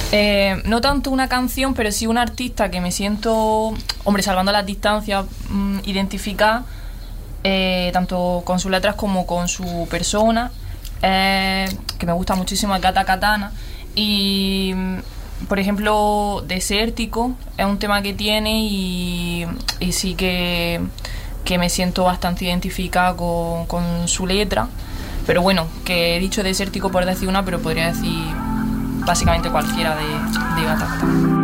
No tanto una canción, pero sí un artista que me siento, hombre, salvando las distancias, identificada, tanto con sus letras como con su persona, que me gusta muchísimo, es Gata Katana. Y, por ejemplo, Desértico es un tema que tiene y sí que me siento bastante identificada con su letra. Pero bueno, que he dicho Desértico por decir una, pero podría decir básicamente cualquiera de Gata Katana.